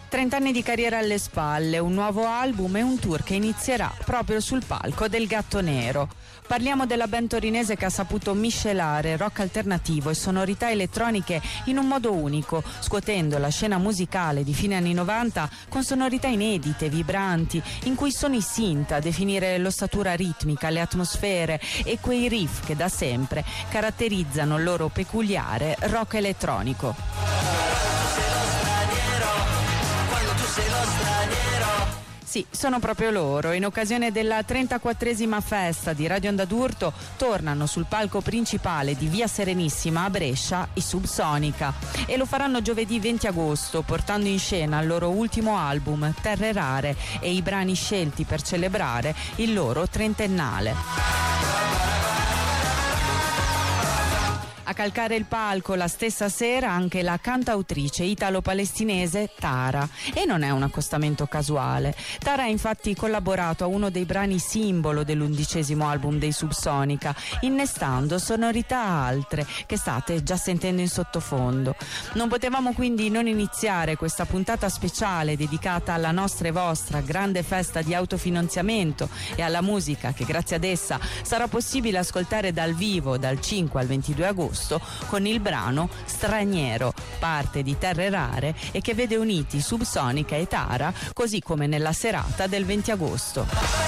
30 anni di carriera alle spalle, un nuovo album e un tour che inizierà proprio sul palco del Gatto Nero. Parliamo della band torinese che ha saputo miscelare rock alternativo e sonorità elettroniche in un modo unico, scuotendo la scena musicale di fine anni 90 con sonorità inedite, vibranti, in cui sono i synth a definire l'ossatura ritmica, le atmosfere e quei riff che da sempre caratterizzano il loro peculiare rock elettronico. Sì, sono proprio loro. In occasione della 34esima festa di Radio Onda d'Urto tornano sul palco principale di Via Serenissima a Brescia i Subsonica e lo faranno giovedì 20 agosto portando in scena il loro ultimo album Terre Rare e i brani scelti per celebrare il loro trentennale. A calcare il palco la stessa sera anche la cantautrice italo-palestinese Tara, e non è un accostamento casuale. Tara ha infatti collaborato a uno dei brani simbolo dell'11° album dei Subsonica, innestando sonorità altre che state già sentendo in sottofondo. Non potevamo quindi non iniziare questa puntata speciale dedicata alla nostra e vostra grande festa di autofinanziamento e alla musica che grazie ad essa sarà possibile ascoltare dal vivo dal 5 al 22 agosto con il brano Straniero, parte di Terre Rare e che vede uniti Subsonica e Tara, così come nella serata del 20 agosto.